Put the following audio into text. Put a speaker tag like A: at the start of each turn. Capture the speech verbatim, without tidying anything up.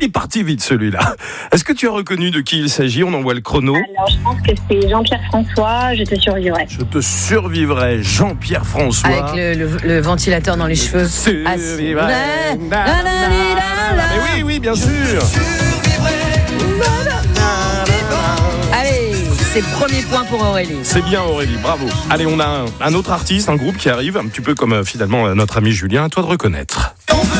A: Il est parti vite celui-là. Est-ce que tu as reconnu de qui il s'agit? On envoie le chrono.
B: Alors, je pense que c'est Jean-Pierre François, Je te survivrai.
A: Je te survivrai, Jean-Pierre François.
C: Avec le, le, le ventilateur dans les cheveux.
A: Survivrai. Mais oui, oui, bien sûr.
C: Allez, c'est premier point pour Aurélie.
A: C'est bien Aurélie, bravo. Allez, on a un, un autre artiste, un groupe qui arrive, un petit peu comme euh, finalement euh, notre ami Julien. À toi de reconnaître.